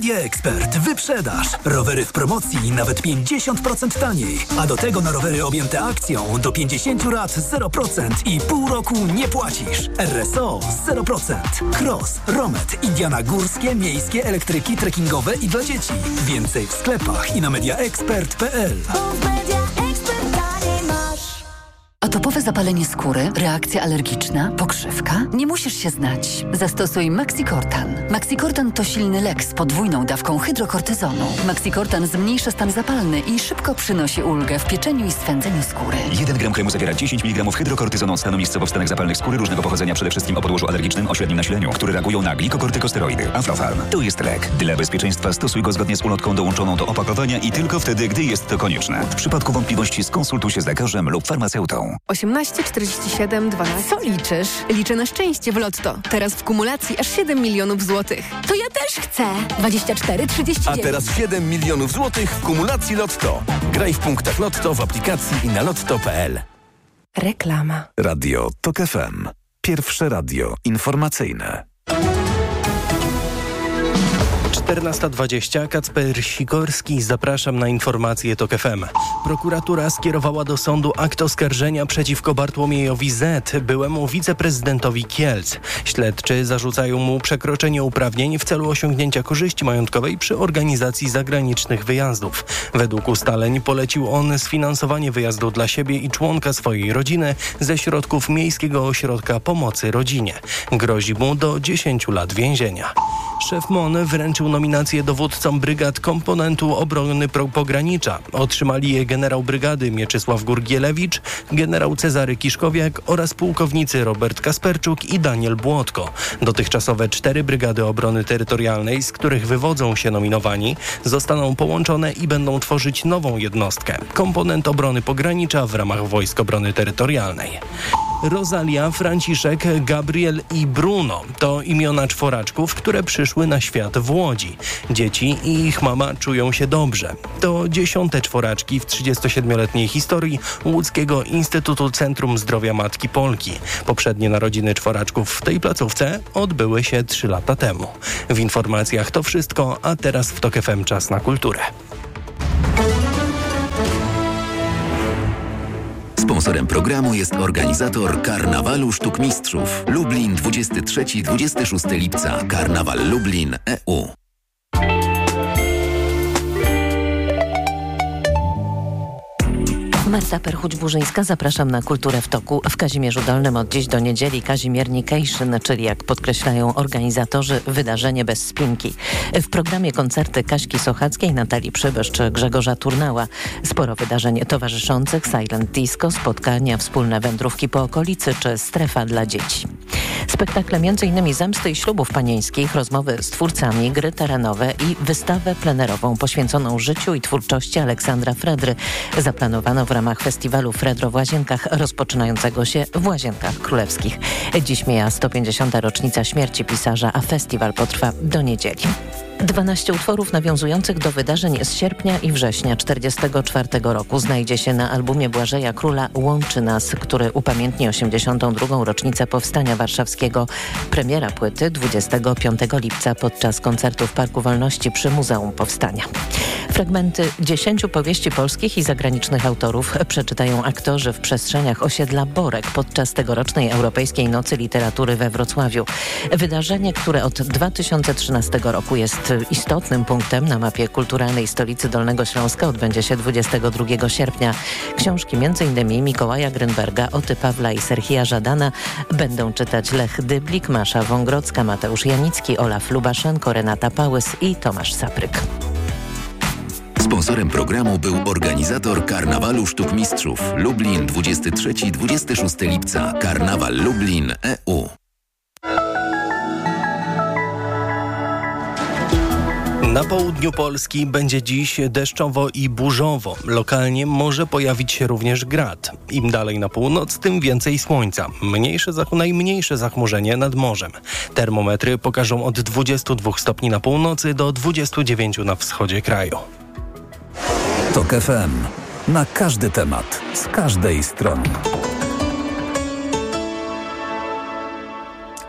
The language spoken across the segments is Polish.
Media Expert. Wyprzedaż. Rowery w promocji nawet 50% taniej. A do tego na rowery objęte akcją do 50 lat 0% i pół roku nie płacisz. RSO 0%. Cross, Romet, Indiana górskie, miejskie, elektryki, trekkingowe i dla dzieci. Więcej w sklepach i na mediaexpert.pl. Atopowe zapalenie skóry, reakcja alergiczna, pokrzywka? Nie musisz się znać. Zastosuj Maxicortan. Maxicortan to silny lek z podwójną dawką hydrokortyzonu. Maxicortan zmniejsza stan zapalny i szybko przynosi ulgę w pieczeniu i swędzeniu skóry. 1 gram kremu zawiera 10 mg hydrokortyzonu od stanu miejscowo w stanach zapalnych skóry różnego pochodzenia, przede wszystkim o podłożu alergicznym o średnim nasileniu, które reagują na glikokortykosteroidy. Aflofarm. To jest lek. Dla bezpieczeństwa stosuj go zgodnie z ulotką dołączoną do opakowania i tylko wtedy, gdy jest to konieczne. W przypadku wątpliwości skonsultuj się z lekarzem lub farmaceutą. 18, 47, 12. Co liczysz? Liczę na szczęście w Lotto. Teraz w kumulacji aż 7 milionów złotych. To ja też chcę. 24, 39. A teraz 7 milionów złotych w kumulacji Lotto. Graj w punktach Lotto w aplikacji i na lotto.pl. Reklama. Radio TOK FM. Pierwsze radio informacyjne. 14:20. Kacper Sikorski. Zapraszam na informacje TOK FM. Prokuratura skierowała do sądu akt oskarżenia przeciwko Bartłomiejowi Z., byłemu wiceprezydentowi Kielc. Śledczy zarzucają mu przekroczenie uprawnień w celu osiągnięcia korzyści majątkowej przy organizacji zagranicznych wyjazdów. Według ustaleń polecił on sfinansowanie wyjazdu dla siebie i członka swojej rodziny ze środków Miejskiego Ośrodka Pomocy Rodzinie. Grozi mu do 10 lat więzienia. Szef MON wręczył nominację dowódcom brygad komponentu obrony pogranicza. Otrzymali je generał brygady Mieczysław Gurgielewicz, generał Cezary Kiszkowiak oraz pułkownicy Robert Kasperczuk i Daniel Błotko. Dotychczasowe 4 brygady obrony terytorialnej, z których wywodzą się nominowani, zostaną połączone i będą tworzyć nową jednostkę. Komponent obrony pogranicza w ramach Wojsk Obrony Terytorialnej. Rosalia, Franciszek, Gabriel i Bruno to imiona czworaczków, które przyszły na świat w Łodzi. Dzieci i ich mama czują się dobrze. To 10. czworaczki w 37-letniej historii Łódzkiego Instytutu Centrum Zdrowia Matki Polki. Poprzednie narodziny czworaczków w tej placówce odbyły się 3 lata temu. W informacjach to wszystko, a teraz w TOK FM czas na kulturę. Sponsorem programu jest organizator Karnawalu Sztuk Mistrzów. Lublin 23-26 lipca. Karnawal Lublin EU. Marta Perchuć-Burzyńska, zapraszam na Kulturę w Toku. W Kazimierzu Dolnym od dziś do niedzieli Kazimiernication, czyli jak podkreślają organizatorzy, wydarzenie bez spinki. W programie koncerty Kaśki Sochackiej, Natalii Przybysz czy Grzegorza Turnała. Sporo wydarzeń towarzyszących, silent disco, spotkania, wspólne wędrówki po okolicy czy strefa dla dzieci. Spektakle m.in. Zemsty i Ślubów Panieńskich, rozmowy z twórcami, gry terenowe i wystawę plenerową poświęconą życiu i twórczości Aleksandra Fredry. Zaplanowano w ramach festiwalu Fredro w Łazienkach, rozpoczynającego się w Łazienkach Królewskich. Dziś mija 150. rocznica śmierci pisarza, a festiwal potrwa do niedzieli. 12 utworów nawiązujących do wydarzeń z sierpnia i września 1944 roku znajdzie się na albumie Błażeja Króla Łączy Nas, który upamiętni 82. rocznicę Powstania Warszawskiego. Premiera płyty 25 lipca podczas koncertu w Parku Wolności przy Muzeum Powstania. Fragmenty 10 powieści polskich i zagranicznych autorów przeczytają aktorzy w przestrzeniach osiedla Borek podczas tegorocznej Europejskiej Nocy Literatury we Wrocławiu. Wydarzenie, które od 2013 roku jest istotnym punktem na mapie kulturalnej stolicy Dolnego Śląska, odbędzie się 22 sierpnia. Książki m.in. Mikołaja Grynberga, Oty Pawla i Serhija Żadana będą czytać Lech Dyblik, Masza Wągrodzka, Mateusz Janicki, Olaf Lubaszenko, Renata Pałys i Tomasz Sapryk. Sponsorem programu był organizator Karnawalu Sztuk Mistrzów. Lublin 23-26 lipca. Karnawal Lublin EU. Na południu Polski będzie dziś deszczowo i burzowo. Lokalnie może pojawić się również grad. Im dalej na północ, tym więcej słońca. Najmniejsze zachmurzenie nad morzem. Termometry pokażą od 22 stopni na północy do 29 na wschodzie kraju. TOK FM. Na każdy temat, z każdej strony.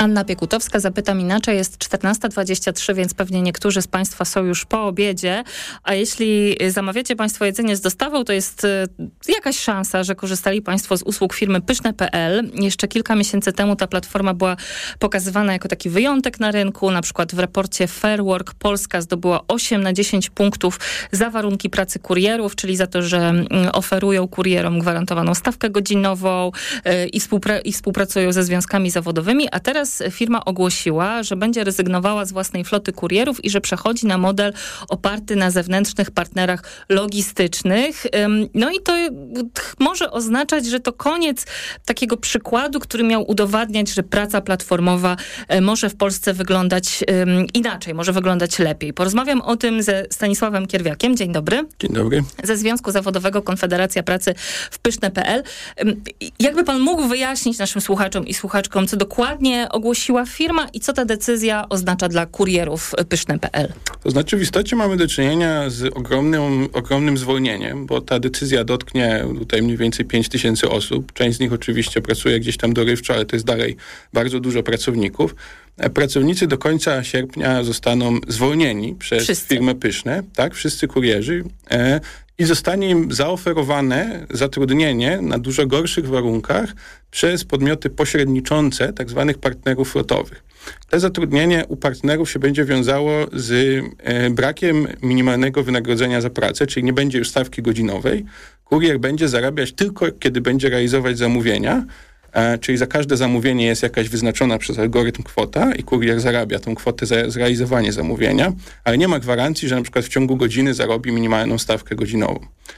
Anna Piekutowska, zapytam inaczej, jest 14:23, więc pewnie niektórzy z Państwa są już po obiedzie, a jeśli zamawiacie Państwo jedzenie z dostawą, to jest jakaś szansa, że korzystali Państwo z usług firmy Pyszne.pl. Jeszcze kilka miesięcy temu ta platforma była pokazywana jako taki wyjątek na rynku, na przykład w raporcie Fair Work Polska zdobyła 8 na 10 punktów za warunki pracy kurierów, czyli za to, że oferują kurierom gwarantowaną stawkę godzinową i współpracują ze związkami zawodowymi, a teraz firma ogłosiła, że będzie rezygnowała z własnej floty kurierów i że przechodzi na model oparty na zewnętrznych partnerach logistycznych. No i to może oznaczać, że to koniec takiego przykładu, który miał udowadniać, że praca platformowa może w Polsce wyglądać inaczej, może wyglądać lepiej. Porozmawiam o tym ze Stanisławem Kierwiakiem. Dzień dobry. Dzień dobry. Ze Związku Zawodowego Konfederacja Pracy w Pyszne.pl. Jakby pan mógł wyjaśnić naszym słuchaczom i słuchaczkom, co dokładnie ogłosiła firma i co ta decyzja oznacza dla kurierów Pyszne.pl? To znaczy w istocie mamy do czynienia z ogromnym zwolnieniem, bo ta decyzja dotknie tutaj mniej więcej 5000 osób. Część z nich oczywiście pracuje gdzieś tam dorywczo, ale to jest dalej bardzo dużo pracowników. Pracownicy do końca sierpnia zostaną zwolnieni przez firmę Pyszne, tak, wszyscy kurierzy, i zostanie im zaoferowane zatrudnienie na dużo gorszych warunkach przez podmioty pośredniczące, tak zwanych partnerów flotowych. To zatrudnienie u partnerów się będzie wiązało z brakiem minimalnego wynagrodzenia za pracę, czyli nie będzie już stawki godzinowej. Kurier będzie zarabiać tylko, kiedy będzie realizować zamówienia, czyli za każde zamówienie jest jakaś wyznaczona przez algorytm kwota i kurier zarabia tą kwotę za zrealizowanie zamówienia, ale nie ma gwarancji, że na przykład w ciągu godziny zarobi minimalną stawkę godzinową.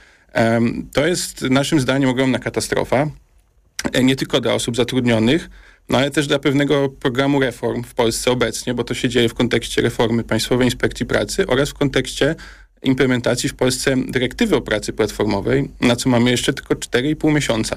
To jest naszym zdaniem ogromna katastrofa, nie tylko dla osób zatrudnionych, no ale też dla pewnego programu reform w Polsce obecnie, bo to się dzieje w kontekście reformy Państwowej Inspekcji Pracy oraz w kontekście implementacji w Polsce dyrektywy o pracy platformowej, na co mamy jeszcze tylko 4,5 miesiąca.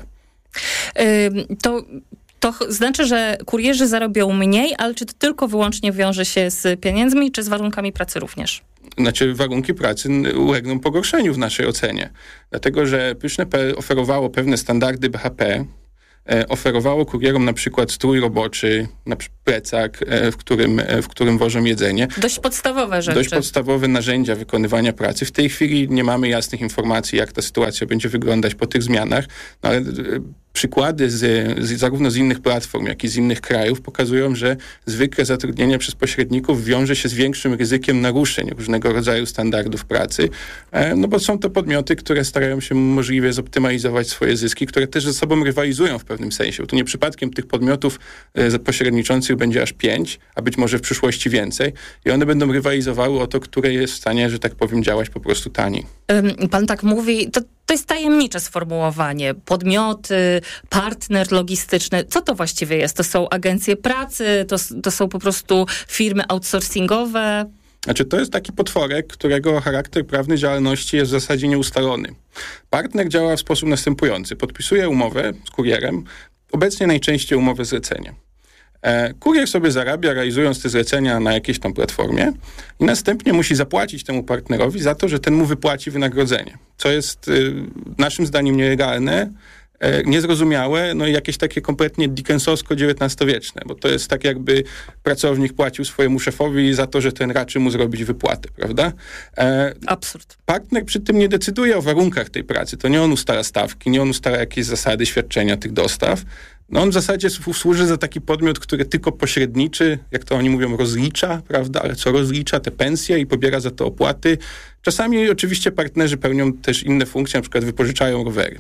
To znaczy, że kurierzy zarobią mniej, ale czy to tylko wyłącznie wiąże się z pieniędzmi, czy z warunkami pracy również? Znaczy warunki pracy ulegną pogorszeniu w naszej ocenie. Dlatego, że Pyszne.pl oferowało pewne standardy BHP, oferowało kurierom na przykład strój roboczy, na przykład plecak, w którym wożą jedzenie. Dość podstawowe rzeczy. Dość podstawowe narzędzia wykonywania pracy. W tej chwili nie mamy jasnych informacji, jak ta sytuacja będzie wyglądać po tych zmianach, no ale przykłady zarówno z innych platform, jak i z innych krajów pokazują, że zwykle zatrudnienie przez pośredników wiąże się z większym ryzykiem naruszeń różnego rodzaju standardów pracy, no bo są to podmioty, które starają się możliwie zoptymalizować swoje zyski, które też ze sobą rywalizują w pewnym sensie. Bo tu nie przypadkiem tych podmiotów pośredniczących będzie aż 5, a być może w przyszłości więcej i one będą rywalizowały o to, które jest w stanie, że tak powiem, działać po prostu taniej. Pan tak mówi, to jest tajemnicze sformułowanie. Podmioty, partner logistyczny. Co to właściwie jest? To są agencje pracy? To są po prostu firmy outsourcingowe? Znaczy, to jest taki potworek, którego charakter prawny działalności jest w zasadzie nieustalony. Partner działa w sposób następujący. Podpisuje umowę z kurierem, obecnie najczęściej umowę zlecenia. Kurier sobie zarabia, realizując te zlecenia na jakiejś tam platformie i następnie musi zapłacić temu partnerowi za to, że ten mu wypłaci wynagrodzenie, co jest naszym zdaniem nielegalne, niezrozumiałe, no i jakieś takie kompletnie dickensowsko-XIX-wieczne, bo to jest tak, jakby pracownik płacił swojemu szefowi za to, że ten raczy mu zrobić wypłatę, prawda? Absurd. Partner przy tym nie decyduje o warunkach tej pracy, to nie on ustala stawki, nie on ustala jakieś zasady świadczenia tych dostaw. No on w zasadzie służy za taki podmiot, który tylko pośredniczy, jak to oni mówią, rozlicza, prawda? Ale co rozlicza? Te pensje i pobiera za to opłaty. Czasami oczywiście partnerzy pełnią też inne funkcje, na przykład wypożyczają rowery.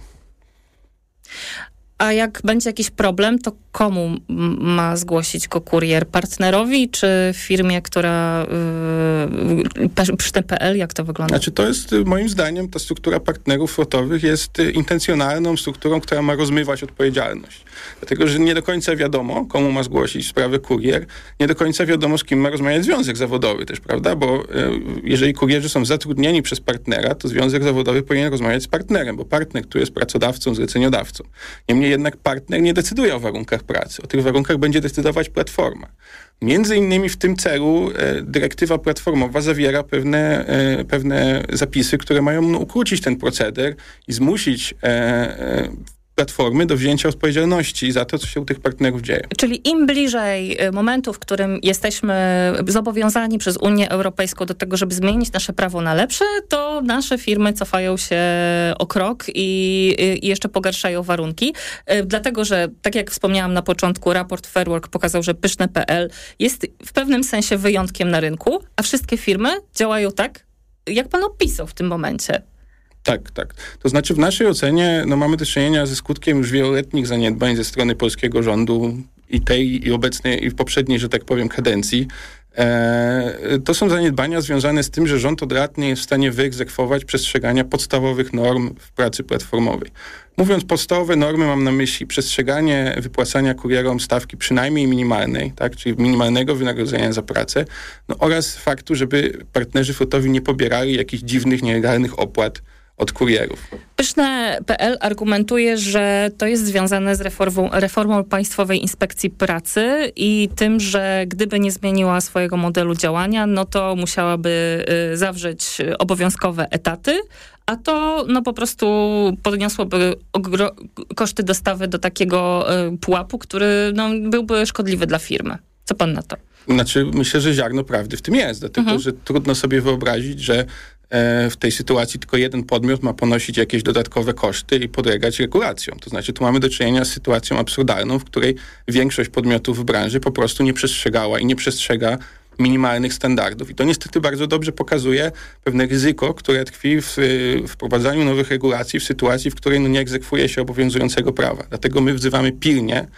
A jak będzie jakiś problem, to komu ma zgłosić go kurier? Partnerowi czy firmie, która Pyszne.pl? Jak to wygląda? Znaczy to jest, moim zdaniem, ta struktura partnerów flotowych jest intencjonalną strukturą, która ma rozmywać odpowiedzialność. Dlatego, że nie do końca wiadomo, komu ma zgłosić sprawę kurier. Nie do końca wiadomo, z kim ma rozmawiać związek zawodowy też, prawda? Bo jeżeli kurierzy są zatrudnieni przez partnera, to związek zawodowy powinien rozmawiać z partnerem, bo partner, który jest pracodawcą, zleceniodawcą. Niemniej jednak partner nie decyduje o warunkach pracy. O tych warunkach będzie decydować platforma. Między innymi w tym celu dyrektywa platformowa zawiera pewne zapisy, które mają ukrócić ten proceder i zmusić platformy do wzięcia odpowiedzialności za to, co się u tych partnerów dzieje. Czyli im bliżej momentu, w którym jesteśmy zobowiązani przez Unię Europejską do tego, żeby zmienić nasze prawo na lepsze, to nasze firmy cofają się o krok i jeszcze pogarszają warunki. Dlatego, że tak jak wspomniałam na początku, raport Fair Work pokazał, że Pyszne.pl jest w pewnym sensie wyjątkiem na rynku, a wszystkie firmy działają tak, jak pan opisał w tym momencie. Tak. To znaczy w naszej ocenie mamy do czynienia ze skutkiem już wieloletnich zaniedbań ze strony polskiego rządu i tej, i obecnej, i w poprzedniej, że tak powiem, kadencji. To są zaniedbania związane z tym, że rząd od lat nie jest w stanie wyegzekwować przestrzegania podstawowych norm w pracy platformowej. Mówiąc podstawowe normy, mam na myśli przestrzeganie wypłacania kurierom stawki przynajmniej minimalnej, tak, czyli minimalnego wynagrodzenia za pracę, oraz faktu, żeby partnerzy flotowi nie pobierali jakichś dziwnych, nielegalnych opłat od kurierów. Pyszne.pl argumentuje, że to jest związane z reformą Państwowej Inspekcji Pracy i tym, że gdyby nie zmieniła swojego modelu działania, to musiałaby zawrzeć obowiązkowe etaty, a to po prostu podniosłoby koszty dostawy do takiego pułapu, który byłby szkodliwy dla firmy. Co pan na to? Znaczy, myślę, że ziarno prawdy w tym jest, dlatego że trudno sobie wyobrazić, że w tej sytuacji tylko jeden podmiot ma ponosić jakieś dodatkowe koszty i podlegać regulacjom. To znaczy, tu mamy do czynienia z sytuacją absurdalną, w której większość podmiotów w branży po prostu nie przestrzegała i nie przestrzega minimalnych standardów. I to niestety bardzo dobrze pokazuje pewne ryzyko, które tkwi w wprowadzaniu nowych regulacji w sytuacji, w której nie egzekwuje się obowiązującego prawa. Dlatego my wzywamy pilnie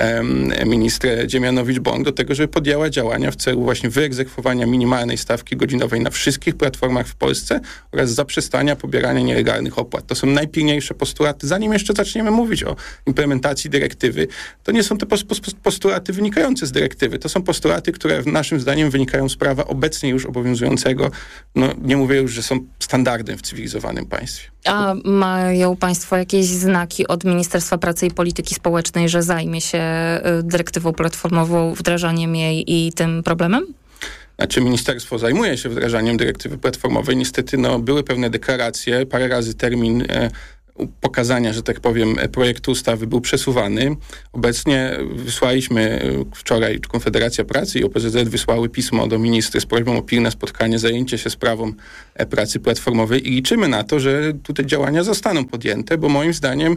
ministrę Dziemianowicz-Bąk do tego, żeby podjęła działania w celu właśnie wyegzekwowania minimalnej stawki godzinowej na wszystkich platformach w Polsce oraz zaprzestania pobierania nielegalnych opłat. To są najpilniejsze postulaty. Zanim jeszcze zaczniemy mówić o implementacji dyrektywy, to nie są to postulaty wynikające z dyrektywy. To są postulaty, które naszym zdaniem wynikają z prawa obecnie już obowiązującego. Nie mówię już, że są standardem w cywilizowanym państwie. A mają państwo jakieś znaki od Ministerstwa Pracy i Polityki Społecznej, że zajmie się dyrektywą platformową, wdrażaniem jej i tym problemem? Znaczy ministerstwo zajmuje się wdrażaniem dyrektywy platformowej. Niestety były pewne deklaracje, parę razy termin pokazania, że tak powiem, projektu ustawy był przesuwany. Obecnie wysłaliśmy wczoraj Konfederacja Pracy i OPZZ wysłały pismo do ministra z prośbą o pilne spotkanie, zajęcie się sprawą pracy platformowej i liczymy na to, że tutaj działania zostaną podjęte, bo moim zdaniem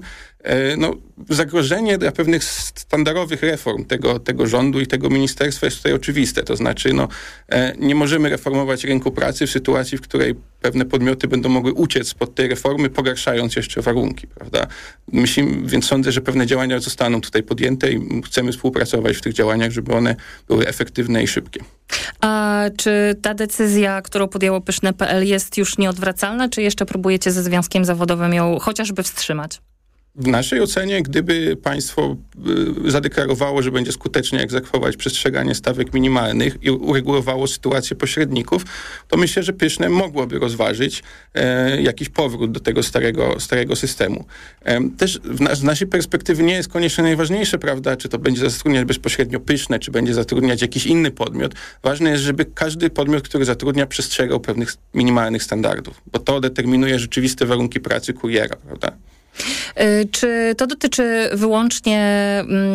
zagrożenie dla pewnych standardowych reform tego rządu i tego ministerstwa jest tutaj oczywiste. To znaczy, nie możemy reformować rynku pracy w sytuacji, w której pewne podmioty będą mogły uciec spod tej reformy, pogarszając jeszcze warunki, prawda? Więc sądzę, że pewne działania zostaną tutaj podjęte i chcemy współpracować w tych działaniach, żeby one były efektywne i szybkie. A czy ta decyzja, którą podjęło Pyszne.pl jest już nieodwracalna, czy jeszcze próbujecie ze związkiem zawodowym ją chociażby wstrzymać? W naszej ocenie, gdyby państwo zadeklarowało, że będzie skutecznie egzekwować przestrzeganie stawek minimalnych i uregulowało sytuację pośredników, to myślę, że Pyszne mogłoby rozważyć jakiś powrót do tego starego systemu. Też z naszej perspektywy nie jest koniecznie najważniejsze, prawda, czy to będzie zatrudniać bezpośrednio Pyszne, czy będzie zatrudniać jakiś inny podmiot. Ważne jest, żeby każdy podmiot, który zatrudnia, przestrzegał pewnych minimalnych standardów, bo to determinuje rzeczywiste warunki pracy kuriera, prawda? Czy to dotyczy wyłącznie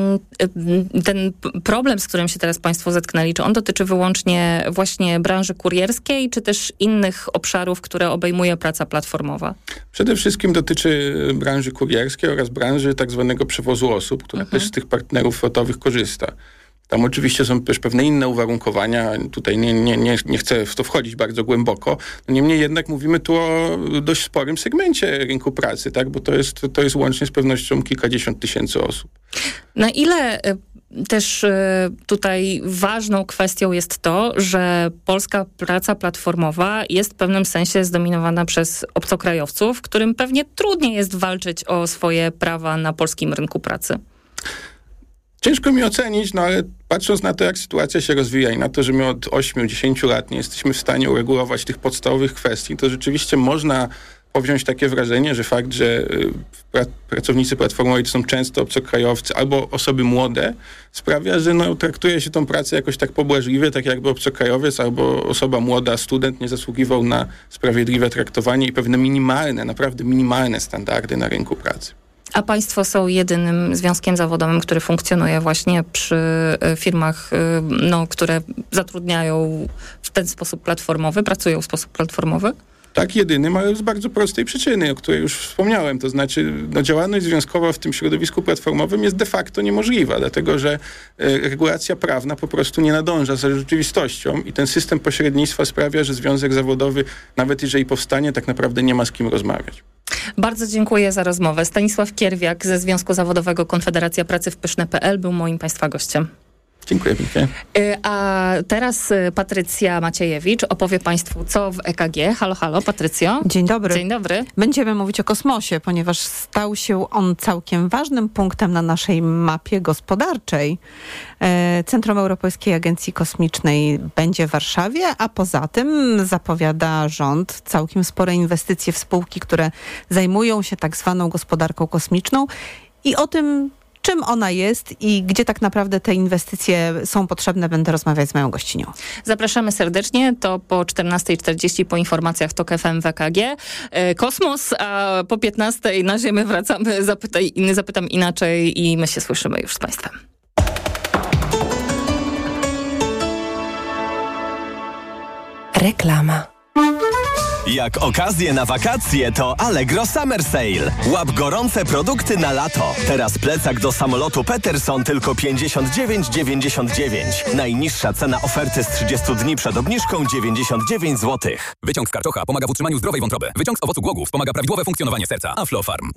ten problem, z którym się teraz państwo zetknęli, czy on dotyczy wyłącznie właśnie branży kurierskiej, czy też innych obszarów, które obejmuje praca platformowa? Przede wszystkim dotyczy branży kurierskiej oraz branży tak zwanego przewozu osób, która też z tych partnerów flotowych korzysta. Tam oczywiście są też pewne inne uwarunkowania. Tutaj nie chcę w to wchodzić bardzo głęboko. Niemniej jednak mówimy tu o dość sporym segmencie rynku pracy, tak? Bo to jest łącznie z pewnością kilkadziesiąt tysięcy osób. Na ile też tutaj ważną kwestią jest to, że polska praca platformowa jest w pewnym sensie zdominowana przez obcokrajowców, którym pewnie trudniej jest walczyć o swoje prawa na polskim rynku pracy? Ciężko mi ocenić, ale patrząc na to, jak sytuacja się rozwija i na to, że my od 8-10 lat nie jesteśmy w stanie uregulować tych podstawowych kwestii, to rzeczywiście można powziąć takie wrażenie, że fakt, że pracownicy platformowej to są często obcokrajowcy albo osoby młode, sprawia, że traktuje się tą pracę jakoś tak pobłażliwie, tak jakby obcokrajowiec albo osoba młoda, student nie zasługiwał na sprawiedliwe traktowanie i pewne minimalne, naprawdę minimalne standardy na rynku pracy. A państwo są jedynym związkiem zawodowym, który funkcjonuje właśnie przy firmach, które zatrudniają w ten sposób platformowy, pracują w sposób platformowy? Tak, jedynym, ale z bardzo prostej przyczyny, o której już wspomniałem. To znaczy działalność związkowa w tym środowisku platformowym jest de facto niemożliwa, dlatego że regulacja prawna po prostu nie nadąża za rzeczywistością i ten system pośrednictwa sprawia, że związek zawodowy, nawet jeżeli powstanie, tak naprawdę nie ma z kim rozmawiać. Bardzo dziękuję za rozmowę. Stanisław Kierwiak ze Związku Zawodowego Konfederacja Pracy w Pyszne.pl był moim Państwa gościem. Dziękuję pięknie. A teraz Patrycja Maciejewicz opowie Państwu, co w EKG. Halo, halo, Patrycjo. Dzień dobry. Dzień dobry. Będziemy mówić o kosmosie, ponieważ stał się on całkiem ważnym punktem na naszej mapie gospodarczej. Centrum Europejskiej Agencji Kosmicznej będzie w Warszawie, a poza tym zapowiada rząd całkiem spore inwestycje w spółki, które zajmują się tak zwaną gospodarką kosmiczną i o tym, czym ona jest i gdzie tak naprawdę te inwestycje są potrzebne, będę rozmawiać z moją gościnią. Zapraszamy serdecznie, to po 14:40 po informacjach TOK FM w EKG. Kosmos, a po 15:00 na Ziemię wracamy, zapytam inaczej i my się słyszymy już z Państwem. Reklama. Jak okazję na wakacje, to Allegro Summer Sale. Łap gorące produkty na lato. Teraz plecak do samolotu Peterson tylko 59,99. Najniższa cena oferty z 30 dni przed obniżką 99 zł. Wyciąg z karczocha pomaga w utrzymaniu zdrowej wątroby. Wyciąg z owocu głogów pomaga prawidłowe funkcjonowanie serca. Aflofarm.